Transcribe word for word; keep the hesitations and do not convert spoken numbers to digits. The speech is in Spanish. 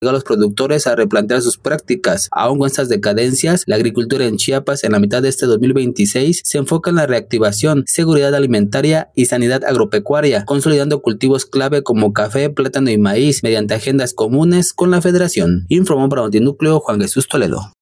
a los productores a replantear sus prácticas. Aún con estas decadencias, la agricultura en Chiapas en la mitad de este dos mil veintiséis se enfoca en la reactivación, seguridad alimentaria y sanidad agropecuaria, consolidando cultivos clave como café, plátano y maíz mediante agendas comunes con la Federación. Informó para Notinúcleo Juan Jesús Toledo.